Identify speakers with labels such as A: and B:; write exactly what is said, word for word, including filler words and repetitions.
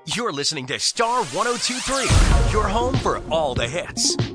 A: You're listening to Star one oh two point three, your home for all the hits.